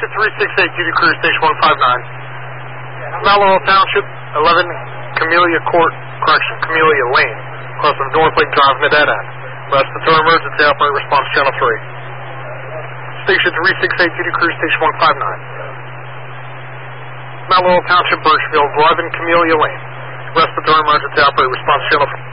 Station 368, duty crew, Station 159. Mount Laurel Township, 11 Camellia Court, correction, Camellia Lane, across of North Lake Drive, Medina. Respiratory emergency, operate response channel 3. Station 368, duty crew, Station 159. Mount Laurel Township, Birchfield, 11 Camellia Lane. Respiratory emergency, operate response channel 3.